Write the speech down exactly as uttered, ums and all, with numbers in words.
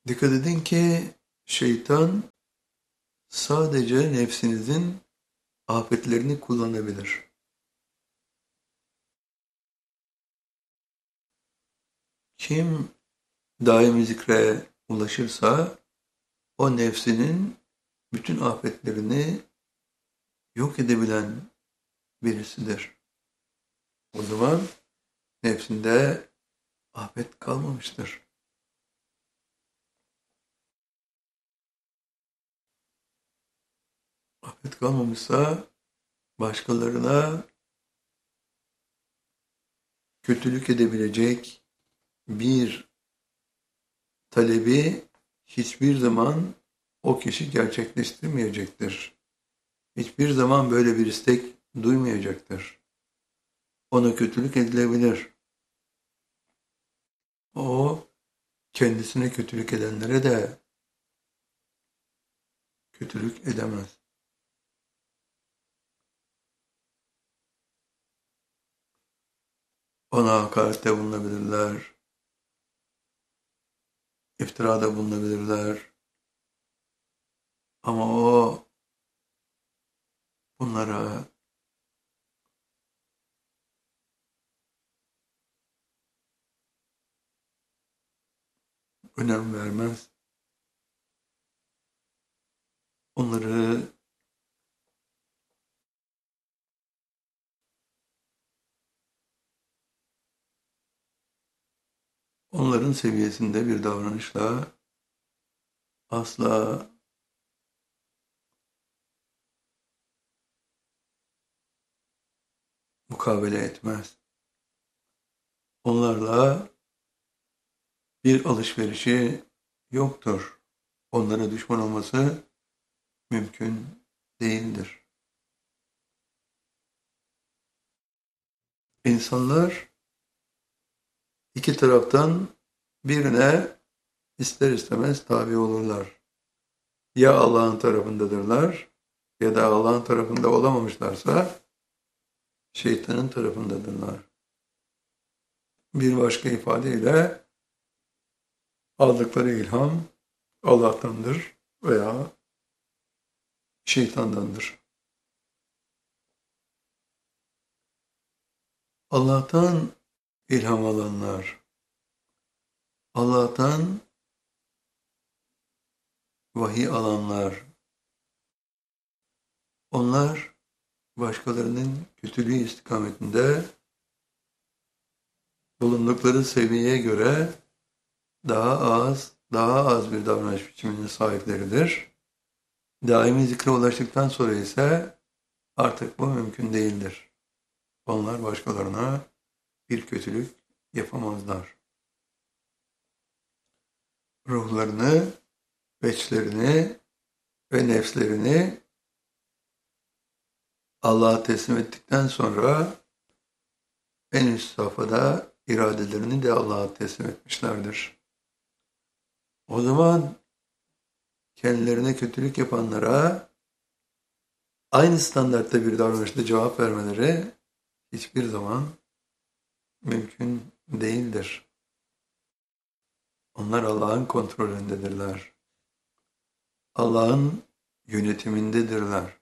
Dikkat edin ki şeytan sadece nefsinizin afetlerini kullanabilir. Kim daimi zikre ulaşırsa o nefsinin bütün afetlerini yok edebilen birisidir. O zaman nefsinde afet kalmamıştır. Afet kalmamışsa başkalarına kötülük edebilecek bir talebi hiçbir zaman o kişi gerçekleştirmeyecektir. Hiçbir zaman böyle bir istek duymayacaktır. Ona kötülük edilebilir. O kendisine kötülük edenlere de kötülük edemez. Ona hakarette bulunabilirler, iftirada bulunabilirler. Ama o bunlara önem vermez. Onları onların seviyesinde bir davranışla asla mukabele etmez. Onlarla bir alışverişi yoktur. Onlara düşman olması mümkün değildir. İnsanlar iki taraftan birine ister istemez tabi olurlar. Ya Allah'ın tarafındadırlar ya da Allah'ın tarafında olamamışlarsa şeytanın tarafındadırlar. Bir başka ifadeyle aldıkları ilham Allah'tandır veya şeytandandır. Allah'tan ilham alanlar, Allah'tan vahiy alanlar, onlar başkalarının kötülüğü istikametinde bulundukları seviyeye göre daha az, daha az bir davranış biçiminin sahipleridir. Daimi zikre ulaştıktan sonra ise artık bu mümkün değildir. Onlar başkalarına bir kötülük yapamazlar. Ruhlarını, veçlerini ve nefslerini Allah'a teslim ettikten sonra en üst safhada iradelerini de Allah'a teslim etmişlerdir. O zaman kendilerine kötülük yapanlara aynı standartta bir davranışla cevap vermeleri hiçbir zaman mümkün değildir. Onlar Allah'ın kontrolündedirler. Allah'ın yönetimindedirler.